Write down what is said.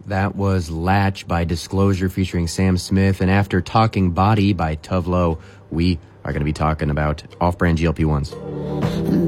That was Latch by Disclosure featuring Sam Smith. And after Talking Body by Tove Lo, we are going to be talking about off-brand GLP-1s.